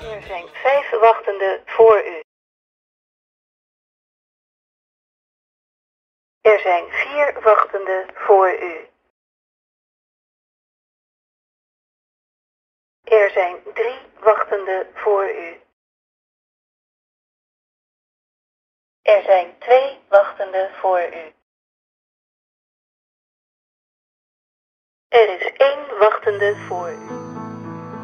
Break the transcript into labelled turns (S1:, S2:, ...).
S1: Er zijn 5 wachtenden voor u. Er zijn 4 wachtenden voor u. Er zijn 3 wachtenden voor u. Er zijn 2 wachtenden voor u. Er is 1 wachtende voor u.